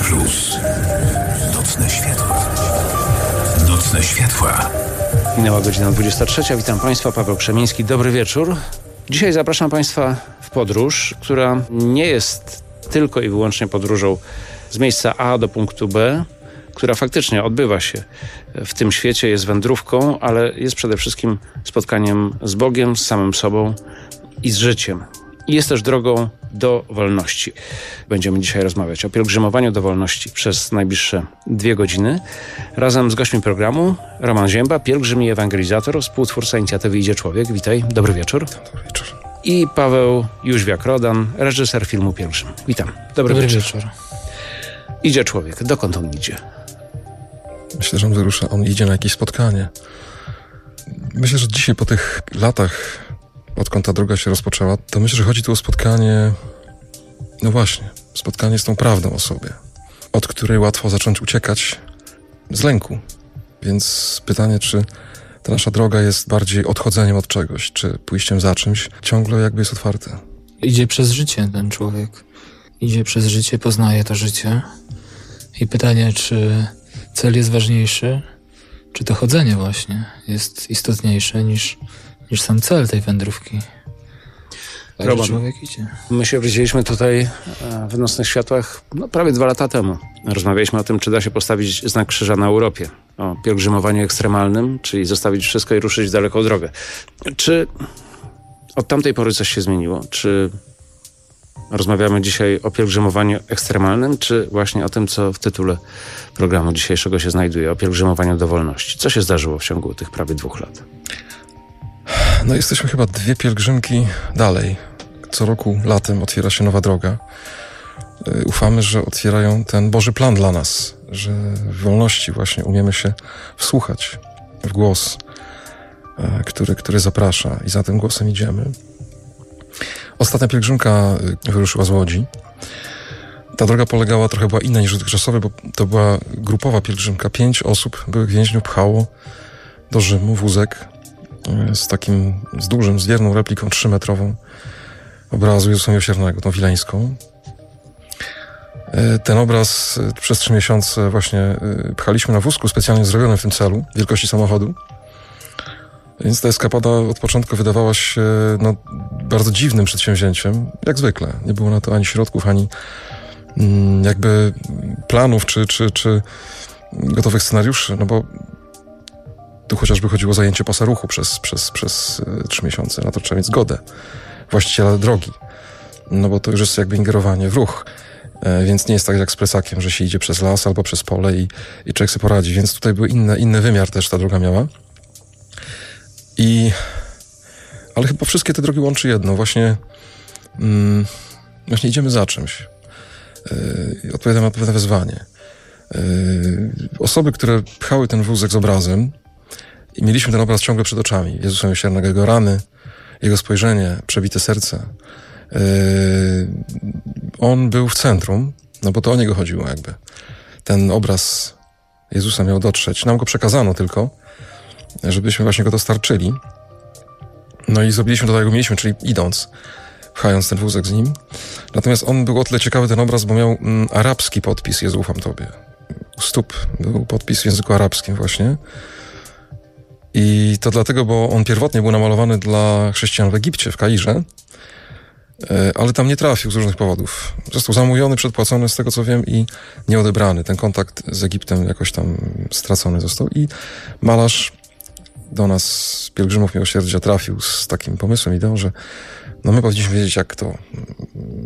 Plus. Nocne światła. Nocne światła. Minęła godzina 23. Witam Państwa, Paweł Krzemiński. Dobry wieczór. Dzisiaj zapraszam Państwa w podróż, która nie jest tylko i wyłącznie podróżą z miejsca A do punktu B, która faktycznie odbywa się w tym świecie, jest wędrówką, ale jest przede wszystkim spotkaniem z Bogiem, z samym sobą i z życiem. I jest też drogą do wolności. Będziemy dzisiaj rozmawiać o pielgrzymowaniu do wolności przez najbliższe 2 godziny. Razem z gośćmi programu Roman Zięba, pielgrzym i ewangelizator, współtwórca inicjatywy Idzie Człowiek. Witaj, dobry wieczór. Dobry wieczór. I Paweł Jóźwiak-Rodan, reżyser filmu Pielgrzym. Witam, dobry wieczór. Idzie Człowiek. Dokąd on idzie? Myślę, że on wyrusza, on idzie na jakieś spotkanie. Myślę, że dzisiaj po tych latach, odkąd ta droga się rozpoczęła, to myślę, że chodzi tu o spotkanie, no właśnie, spotkanie z tą prawdą o sobie, od której łatwo zacząć uciekać z lęku. Więc pytanie, czy ta nasza droga jest bardziej odchodzeniem od czegoś, czy pójściem za czymś, ciągle jakby jest otwarte. Idzie przez życie ten człowiek. Idzie przez życie, poznaje to życie. I pytanie, czy cel jest ważniejszy, czy to chodzenie właśnie jest istotniejsze niż sam cel tej wędrówki. Roman, człowiek idzie. My się widzieliśmy tutaj w Nocnych Światłach prawie 2 lata temu. Rozmawialiśmy o tym, czy da się postawić znak krzyża na Europie. O pielgrzymowaniu ekstremalnym, czyli zostawić wszystko i ruszyć w daleką drogę. Czy od tamtej pory coś się zmieniło? Czy rozmawiamy dzisiaj o pielgrzymowaniu ekstremalnym, czy właśnie o tym, co w tytule programu dzisiejszego się znajduje, o pielgrzymowaniu do wolności? Co się zdarzyło w ciągu tych prawie 2 lat? No jesteśmy chyba 2 pielgrzymki dalej. Co roku latem otwiera się nowa droga. Ufamy, że otwierają ten Boży plan dla nas, że w wolności właśnie umiemy się wsłuchać w głos, który zaprasza i za tym głosem idziemy. Ostatnia pielgrzymka wyruszyła z Łodzi. Ta droga była inna niż dotychczasowe, bo to była grupowa pielgrzymka. 5 osób, byłych więźniów, pchało do Rzymu wózek z dużym, z wierną repliką 3-metrową obrazu Jezusa Miłosiernego, tą wileńską. Ten obraz przez 3 miesiące właśnie pchaliśmy na wózku specjalnie zrobionym w tym celu, wielkości samochodu. Więc ta eskapada od początku wydawała się bardzo dziwnym przedsięwzięciem, jak zwykle. Nie było na to ani środków, ani jakby planów, czy gotowych scenariuszy, bo tu chociażby chodziło o zajęcie pasa ruchu przez 3 miesiące. Na to trzeba mieć zgodę właściciela drogi. Bo to już jest jakby ingerowanie w ruch. Więc nie jest tak jak z plecakiem, że się idzie przez las albo przez pole i człowiek sobie poradzi. Więc tutaj był inny wymiar też ta droga miała. Ale chyba wszystkie te drogi łączy jedno. Właśnie idziemy za czymś. Odpowiadamy na pewne wezwanie. Osoby, które pchały ten wózek z obrazem i mieliśmy ten obraz ciągle przed oczami. Jezusa Miłosiernego, Jego rany, Jego spojrzenie, przebite serce. On był w centrum, bo to o Niego chodziło jakby. Ten obraz Jezusa miał dotrzeć. Nam go przekazano tylko, żebyśmy właśnie go dostarczyli. I zrobiliśmy to tak, jak umieliśmy, czyli idąc, pchając ten wózek z nim. Natomiast on był o tyle ciekawy, ten obraz, bo miał arabski podpis Jezu, ufam Tobie. U stóp był podpis w języku arabskim właśnie. I to dlatego, bo on pierwotnie był namalowany dla chrześcijan w Egipcie, w Kairze, ale tam nie trafił z różnych powodów. Został zamówiony, przedpłacony, z tego co wiem, i nieodebrany. Ten kontakt z Egiptem jakoś tam stracony został i malarz do nas, pielgrzymów miłosierdzia, trafił z takim pomysłem, ideą, że my powinniśmy wiedzieć, jak to